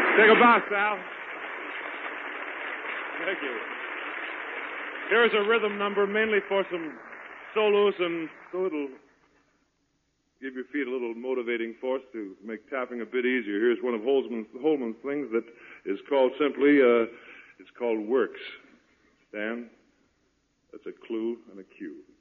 Take a bow, Sal. Thank you. Here's a rhythm number mainly for some solos, and so it'll give your feet a little motivating force to make tapping a bit easier. Here's one of Holman's things that is called simply, it's called Works. Stan, that's a clue and a cue.